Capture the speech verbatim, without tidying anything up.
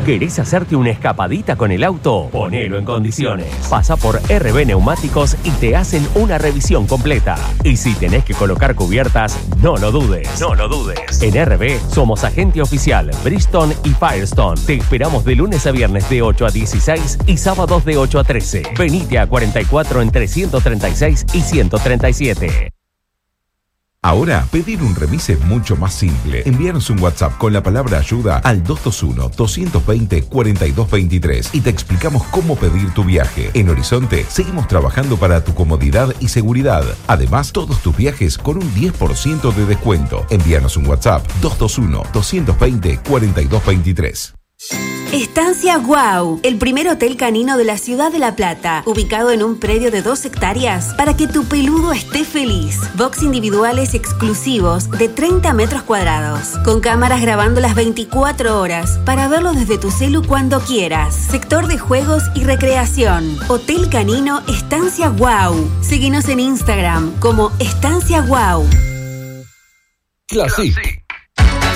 ¿Querés hacerte una escapadita con el auto? Ponelo en condiciones. Pasa por R B Neumáticos y te hacen una revisión completa. Y si tenés que colocar cubiertas, no lo dudes. No lo dudes. En R B somos agente oficial Bridgestone y Firestone. Te esperamos de lunes a viernes de ocho a dieciséis y sábados de ocho a trece. Venite a cuarenta y cuatro entre ciento treinta y seis y ciento treinta y siete. Ahora, pedir un remis es mucho más simple. Envíanos un WhatsApp con la palabra ayuda al dos dos uno, dos dos cero, cuatro dos dos tres y te explicamos cómo pedir tu viaje. En Horizonte, seguimos trabajando para tu comodidad y seguridad. Además, todos tus viajes con un diez por ciento de descuento. Envíanos un WhatsApp dos dos uno, dos dos cero, cuatro dos dos tres. Estancia Guau, el primer hotel canino de la ciudad de La Plata, ubicado en un predio de dos hectáreas para que tu peludo esté feliz. Box individuales exclusivos de treinta metros cuadrados, con cámaras grabando las veinticuatro horas para verlo desde tu celu cuando quieras. Sector de juegos y recreación. Hotel Canino Estancia Guau. Síguenos en Instagram como Estancia Guau. Classic.